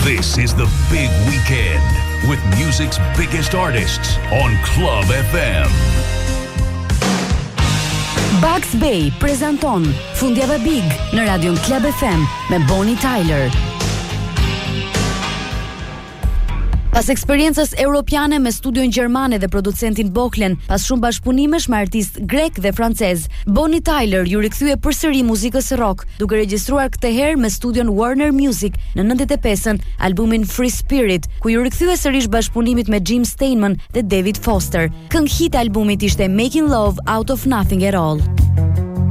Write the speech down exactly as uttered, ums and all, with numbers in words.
This is the big weekend with music's biggest artists on Club F M. Bugs Bay prezanton Fundjava Big në radion Club F M me Bonnie Tyler. Pas eksperiencës europiane me studion gjermane dhe producentin Bohlen, pas shumë bashkëpunimesh me artist grek dhe francez, Bonnie Tyler ju rikthye përsëri muzikës rock, duke regjistruar këtë herë me studion Warner Music në nëntëdhjetë e pesën albumin Free Spirit, ku ju rikthye sërish bashkëpunimit me Jim Steinman dhe David Foster. Këngë hit e albumit ishte Making Love Out of Nothing at All.